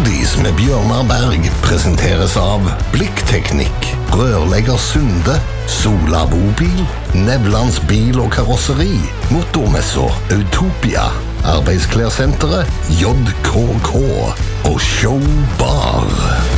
Oldies med Bjørnar Berg presenteres av Blikkteknikk, Rørlegger Sunde, Sola Bobil, Nevlands bil- og karosseri, Motormesser, Utopia, Arbeidsklærsenteret, JKK og Showbar.